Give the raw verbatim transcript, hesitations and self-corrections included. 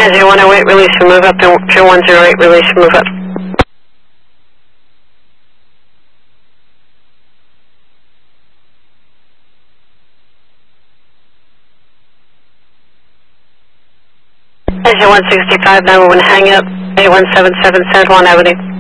As you one oh eight, release and move up, and Pier one oh eight, release and move up. As you one sixty-five, nine one one, hang up, eight one seven seven, San Juan Avenue.